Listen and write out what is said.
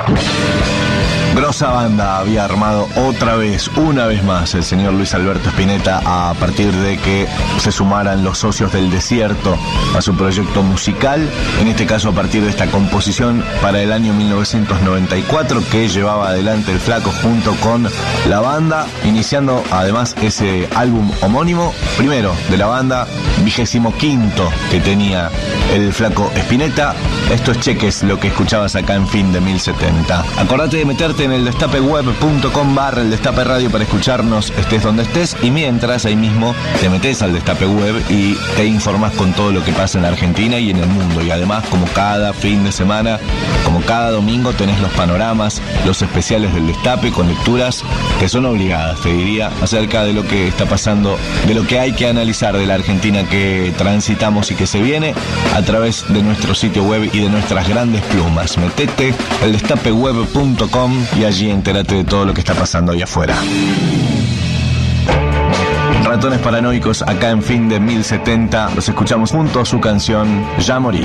Grosa banda había armado una vez más, el señor Luis Alberto Spinetta a partir de que se sumaran los Socios del Desierto a su proyecto musical, en este caso a partir de esta composición para el año 1994 que llevaba adelante el Flaco junto con la banda, iniciando además ese álbum homónimo, primero de la banda, 25º que tenía el Flaco Spinetta. Esto es Cheques, lo que escuchabas acá en Fin de 1070. Acordate de meterte en el destapeweb.com/el Destape Radio para escucharnos estés donde estés, y mientras ahí mismo te metes al Destape Web y te informas con todo lo que pasa en Argentina y en el mundo. Y además, como cada fin de semana, como cada domingo, tenés los panoramas, los especiales del Destape con lecturas que son obligadas, te diría, acerca de lo que está pasando, de lo que hay que analizar de la Argentina que transitamos y que se viene a través de nuestro sitio web y de nuestras grandes plumas. Metete al destapeweb.com y allí entérate de todo lo que está pasando ahí afuera. Ratones Paranoicos acá en Fin de 1070. Los escuchamos junto a su canción Ya Morí.